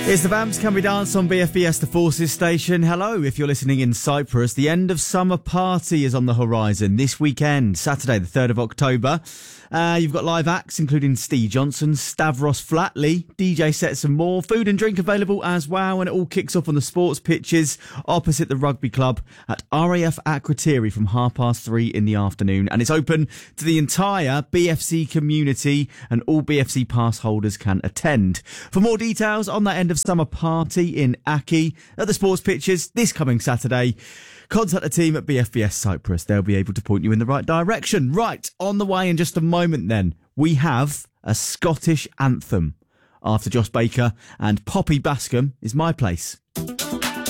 It's the Vamps Can We Dance on BFBS, the Forces station. Hello, if you're listening in Cyprus. The end of summer party is on the horizon this weekend, Saturday the 3rd of October. You've got live acts including Steve Johnson, Stavros Flatley, DJ sets and more. Food and drink available as well, and it all kicks off on the sports pitches opposite the rugby club at RAF Akrotiri from 3:30 in the afternoon. And it's open to the entire BFC community, and all BFC pass holders can attend. For more details on that end of summer party in Aki at the sports pitches this coming Saturday, contact the team at BFBS Cyprus. They'll be able to point you in the right direction. Right, on the way in just a moment then, we have a Scottish anthem. After Josh Baker and Poppy Bascom is My Place.